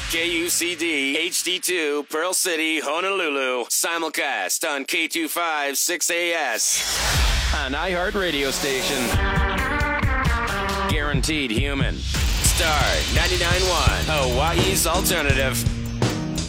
KUCD HD2 Pearl City, Honolulu. Simulcast on K25 6AS. An iHeart radio station. Guaranteed human. Star 99.1 Hawaii's alternative.